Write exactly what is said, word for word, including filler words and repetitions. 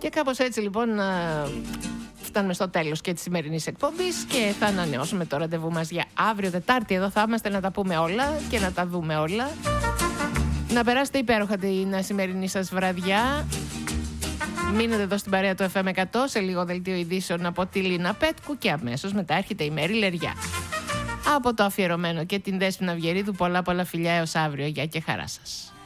Και κάπως έτσι λοιπόν φτάνουμε στο τέλος και της σημερινής εκπομπής και θα ανανεώσουμε το ραντεβού μας για αύριο Τετάρτη. Εδώ θα είμαστε να τα πούμε όλα και να τα δούμε όλα. Να περάσετε υπέροχα την σημερινή σας βραδιά. Μείνετε εδώ στην παρέα του εφ εμ εκατό, σε λίγο δελτίο ειδήσεων από τη Λίνα Πέτκου και αμέσως μετά έρχεται η Μέρη Λεριά. Από το αφιερωμένο και την Δέσποινα Αυγερίδου, πολλά πολλά φιλιά έως αύριο. Γεια και χαρά σας.